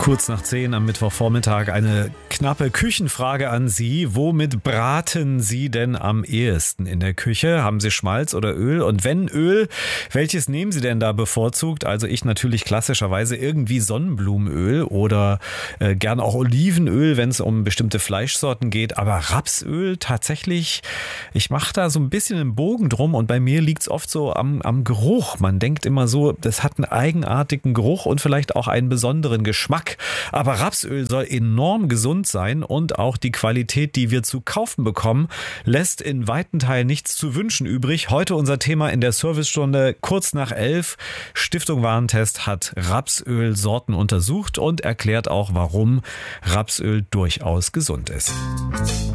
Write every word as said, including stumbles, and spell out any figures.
Kurz nach zehn am Mittwochvormittag eine knappe Küchenfrage an Sie. Womit braten Sie denn am ehesten in der Küche? Haben Sie Schmalz oder Öl? Und wenn Öl, welches nehmen Sie denn da bevorzugt? Also ich natürlich klassischerweise irgendwie Sonnenblumenöl oder äh, gern auch Olivenöl, wenn es um bestimmte Fleischsorten geht. Aber Rapsöl tatsächlich, ich mache da so ein bisschen einen Bogen drum und bei mir liegt es oft so am, am Geruch. Man denkt immer so, das hat einen eigenartigen Geruch und vielleicht auch einen besonderen Geschmack. Aber Rapsöl soll enorm gesund sein und auch die Qualität, die wir zu kaufen bekommen, lässt in weiten Teilen nichts zu wünschen übrig. Heute unser Thema in der Servicestunde kurz nach elf. Stiftung Warentest hat Rapsölsorten untersucht und erklärt auch, warum Rapsöl durchaus gesund ist.